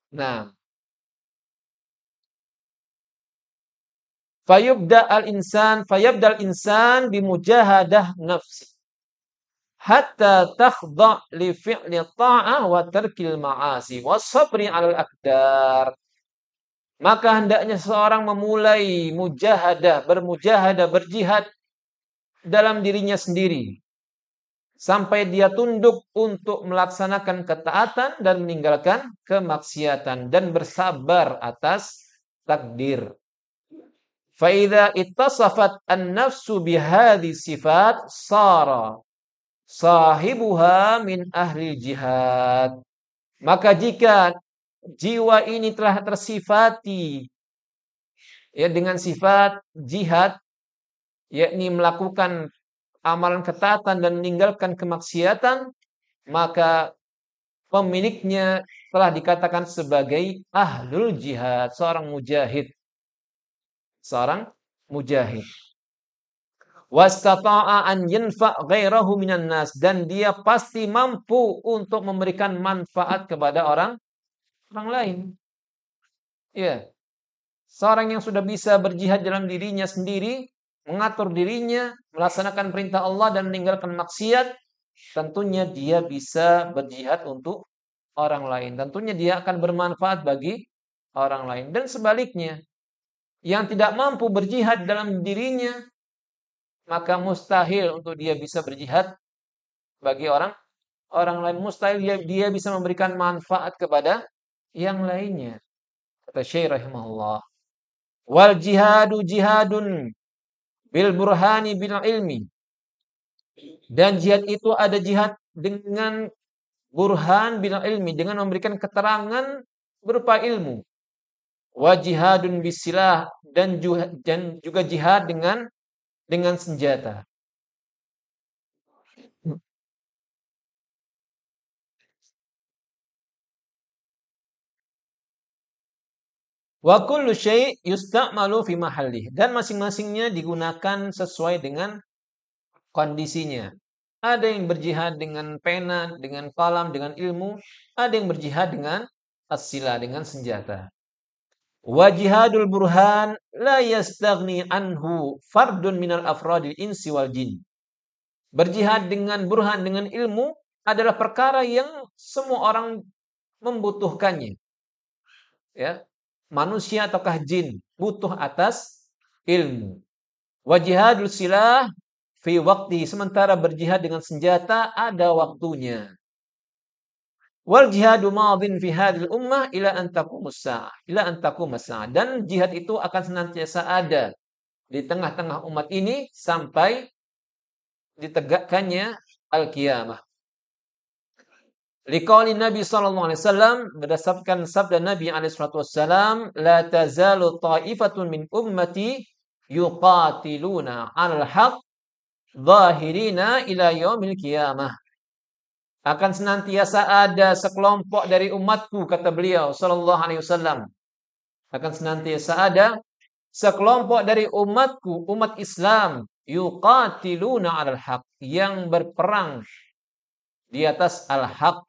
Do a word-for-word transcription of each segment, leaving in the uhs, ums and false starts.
Nah, fayubda al-insan fayabdal insan bimujahadah nafsi hatta takhda' li fi'li ta'ah wa tarkil ma'asi was sabri 'alal aqdar. Maka hendaknya seorang memulai mujahadah, bermujahadah, berjihad dalam dirinya sendiri sampai dia tunduk untuk melaksanakan ketaatan dan meninggalkan kemaksiatan dan bersabar atas takdir. Fa idza ittasafat an-nafsu bihadhi sifat sara sahibuha min ahli jihad. Maka jika jiwa ini telah tersifati ya dengan sifat jihad, yakni melakukan amalan ketaatan dan meninggalkan kemaksiatan, maka pemiliknya telah dikatakan sebagai ahlul jihad, seorang mujahid. Seorang mujahid. Wastata'a an yanfa' ghairahu minan nas, dan dia pasti mampu untuk memberikan manfaat kepada orang orang lain. Ya. Seorang yang sudah bisa berjihad dalam dirinya sendiri, mengatur dirinya, melaksanakan perintah Allah dan meninggalkan maksiat, tentunya dia bisa berjihad untuk orang lain. Tentunya dia akan bermanfaat bagi orang lain. Dan sebaliknya, yang tidak mampu berjihad dalam dirinya, maka mustahil untuk dia bisa berjihad bagi orang orang lain. Mustahil dia, dia bisa memberikan manfaat kepada yang lainnya. Kata Syekh rahimahullah. Wal jihadu jihadun bil burhani bil ilmi. Dan jihad itu ada jihad dengan burhan bil ilmi, dengan memberikan keterangan berupa ilmu. Wa jihadun bisilah, dan juga jihad dengan dengan senjata. Wa kullu syai' yusta'malu fi mahallih, dan masing-masingnya digunakan sesuai dengan kondisinya. Ada yang berjihad dengan pena, dengan kalam, dengan ilmu, ada yang berjihad dengan as-silah, dengan senjata. Wa jihadul burhan la yastaghni anhu fardun minal afradil insi wal jin. Berjihad dengan burhan, dengan ilmu adalah perkara yang semua orang membutuhkannya. Ya, manusia ataukah jin butuh atas ilmu. Wa jihadul silah fi waqti, sementara berjihad dengan senjata ada waktunya. Wal jihadu madhin fi hadhil ummah ila an taqumus saah, ila an taqumus saah. Dan jihad itu akan senantiasa ada di tengah-tengah umat ini sampai ditegakkannya al-qiyamah. Liqauli Nabi sallallahu alaihi wasallam, berdasarkan sabda Nabi alaihi salatu wasallam, la tazalu ta'ifatun min ummati yuqatiluna 'alal haqq zahirina ila yaumil qiyamah. Akan senantiasa ada sekelompok dari umatku, kata beliau sallallahu alaihi wasallam. Akan senantiasa ada sekelompok dari umatku, umat Islam, yuqatiluna 'alal haqq, yang berperang di atas al-haq,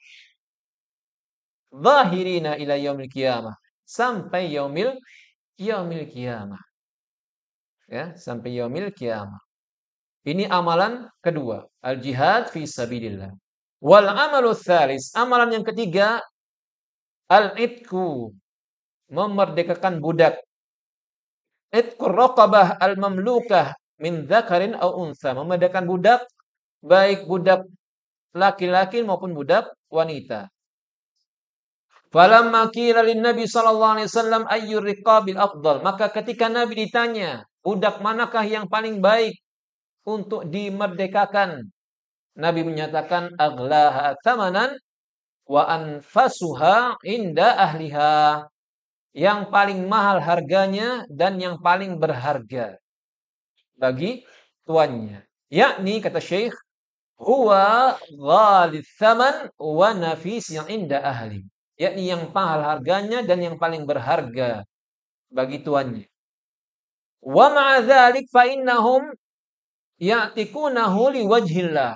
zahirina ila yaumil qiyamah, sampai yaumil yaumil qiyamah. Ya, sampai yaumil qiyamah. Ini amalan kedua, al-jihad fi sabilillah. Wal amalu tsalis, amalan yang ketiga, al-itqu, memerdekakan budak. Itqur raqabah al-mamlukah min dzakarin aw untha, memerdekakan budak, baik budak laki-laki maupun budak wanita. Falamma qila lin Nabi sallallahu alaihi wasallam ayyur riqabil afdal, maka ketika Nabi ditanya, budak manakah yang paling baik untuk dimerdekakan, Nabi menyatakan aghlaha tsamanan wa anfasuha inda ahliha, yang paling mahal harganya dan yang paling berharga bagi tuannya. Yakni, kata Syekh, huwa ghalith tsaman wa nafis yang inda ahli, yakni yang mahal harganya dan yang paling berharga bagi tuannya. Wa ma'a dzalik fa innahum ya'tikunahu liwajhillah.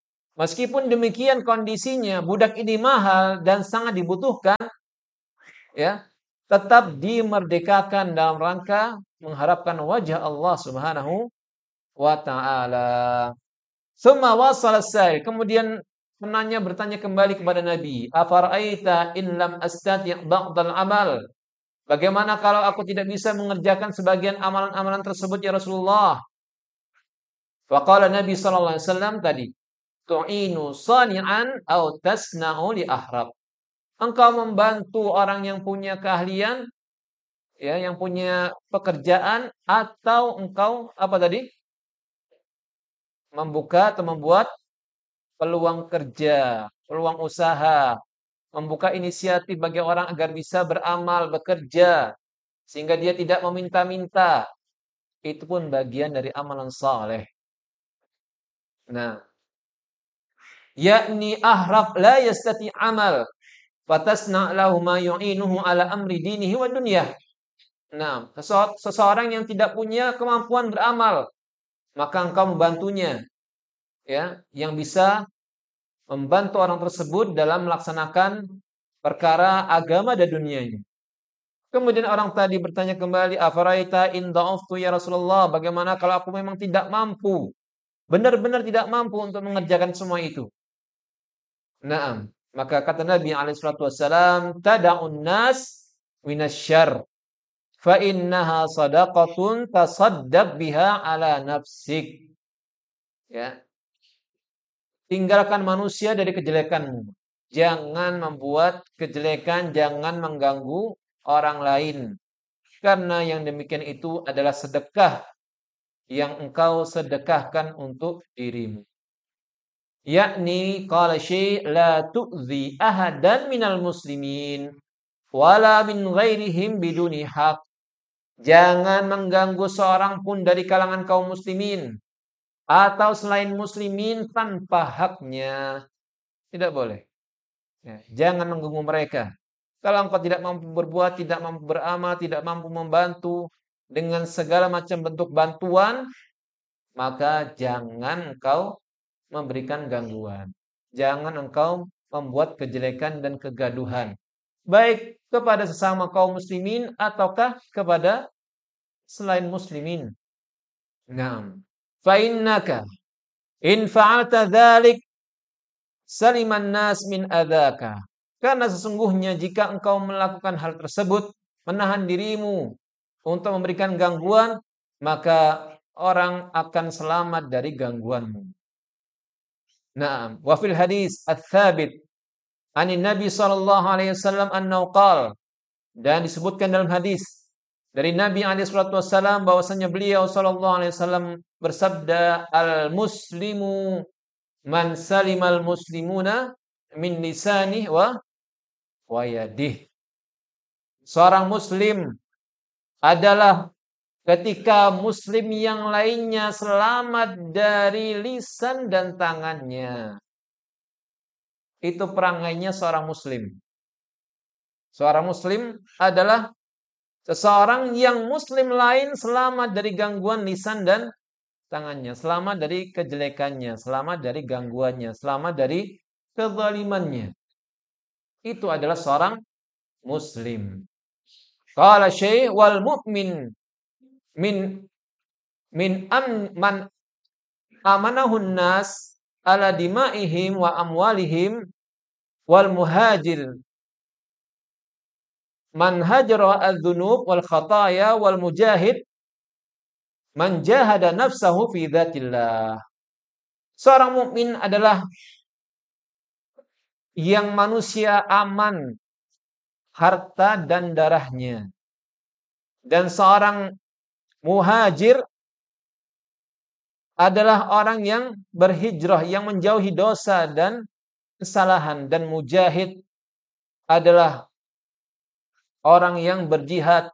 Meskipun demikian kondisinya, budak ini mahal dan sangat dibutuhkan, ya, tetap dimerdekakan dalam rangka mengharapkan wajah Allah Subhanahu wa taala. Tsumma wasala as-sa'il. Kemudian penanya bertanya kembali kepada Nabi, "Afara'aita in lam astati' ba'dal amal?" Bagaimana kalau aku tidak bisa mengerjakan sebagian amalan-amalan tersebut ya Rasulullah? Faqala Nabi sallallahu alaihi wasallam tadi, "Tu'inu sani'an aw tasna'u li ahrab." Engkau membantu orang yang punya keahlian, ya, yang punya pekerjaan, atau engkau apa tadi? Membuka atau membuat peluang kerja, peluang usaha, membuka inisiatif bagi orang agar bisa beramal, bekerja, sehingga dia tidak meminta-minta. Itu pun bagian dari amalan saleh. Nah, yakni ahraf la yastati amal, fatasna lahu ma yu'inuhu ala amri dinihi wa dunyah. Nah, seseorang yang tidak punya kemampuan beramal, maka engkau membantunya, ya, yang bisa membantu orang tersebut dalam melaksanakan perkara agama dan dunianya. Kemudian orang tadi bertanya kembali, "Afaraita in dha'aftu ya Rasulullah?" Bagaimana kalau aku memang tidak mampu, benar-benar tidak mampu untuk mengerjakan semua itu? Naam. Maka kata Nabi alaihi salatu wasallam, "Tada'un nas minasyarr, fa innaha sadaqatun tasaddaq biha ala nafsik." Ya. Tinggalkan manusia dari kejelekanmu. Jangan membuat kejelekan, jangan mengganggu orang lain. Karena yang demikian itu adalah sedekah yang engkau sedekahkan untuk dirimu. Yakni qala syai' la tu'zi ahadan minal muslimin wala min ghairihim biduni haq. Jangan mengganggu seorang pun dari kalangan kaum muslimin atau selain muslimin tanpa haknya. Tidak boleh. Ya, jangan mengganggu mereka. Kalau engkau tidak mampu berbuat, tidak mampu beramal, tidak mampu membantu dengan segala macam bentuk bantuan, maka jangan engkau memberikan gangguan. Jangan engkau membuat kejelekan dan kegaduhan. Baik kepada sesama kaum muslimin ataukah kepada selain muslimin. Naam. Fa innaka in fa'alta dzalik saliman nas min adzaka. Karena sesungguhnya jika engkau melakukan hal tersebut, menahan dirimu untuk memberikan gangguan, maka orang akan selamat dari gangguanmu. Naam, wa fil hadis ats-tsabit anin Nabi sallallahu alaihi wasallam annahu qala, dan disebutkan dalam hadis dari Nabi alaihi salatu wasallam bahwasanya beliau sallallahu alaihi wasallam bersabda, "Al-muslimu man salimal muslimuna min lisanihi wa wa yadihi." Seorang muslim adalah ketika muslim yang lainnya selamat dari lisan dan tangannya. Itu perangainya seorang muslim. Seorang muslim adalah seseorang yang muslim lain selamat dari gangguan lisan dan tangannya, selamat dari kejelekannya, selamat dari gangguannya, selamat dari kezalimannya. Itu adalah seorang muslim. Qala syekh wal mu'min min min am man amanahun nas ala dima'ihim wa amwalihim wal muhajir man hajara adz-dzunub wal khataya wal mujahid man jahada nafsahu fi dzatillah. Seorang mukmin adalah yang manusia aman harta dan darahnya. Dan seorang muhajir adalah orang yang berhijrah, yang menjauhi dosa dan kesalahan. Dan mujahid adalah orang yang berjihad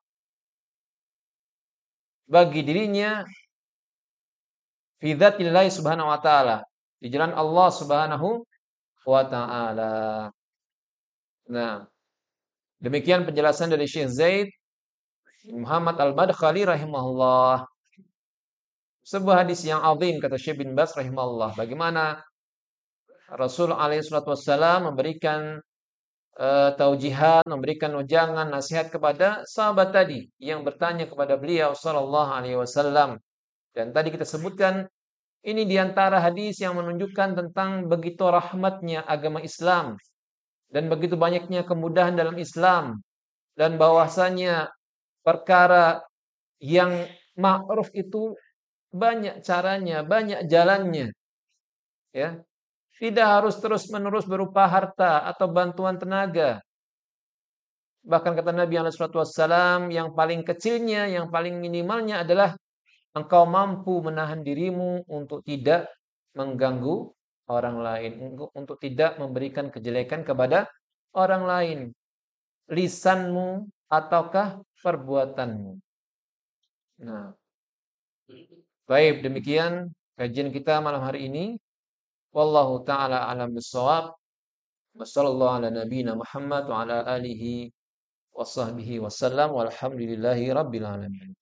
bagi dirinya fi dzatillahi subhanahu wa ta'ala, di jalan Allah subhanahu wa ta'ala. Nah, demikian penjelasan dari Syekh Zaid Muhammad Al-Madkhali rahimahullah. Sebuah hadis yang azim kata Syekh bin Baz rahimahullah. Bagaimana Rasul alaihi salatu wassalam memberikan eh, taujihan, memberikan wejangan, nasihat kepada sahabat tadi yang bertanya kepada beliau sallallahu alaihi wasallam. Dan tadi kita sebutkan ini diantara hadis yang menunjukkan tentang begitu rahmatnya agama Islam dan begitu banyaknya kemudahan dalam Islam dan bahwasanya perkara yang ma'ruf itu banyak caranya, banyak jalannya, ya. Tidak harus terus-menerus berupa harta atau bantuan tenaga. Bahkan kata Nabi alaihi wasallam, yang paling kecilnya, yang paling minimalnya adalah engkau mampu menahan dirimu untuk tidak mengganggu orang lain, untuk, untuk tidak memberikan kejelekan kepada orang lain, lisanmu ataukah perbuatanmu. Nah, baik, demikian kajian kita malam hari ini. Wallahu taala alam bissawab. Wassallallahu ala nabiyyina Muhammad wa ala alihi wa sahbihi wasallam walhamdulillahi rabbil alamin.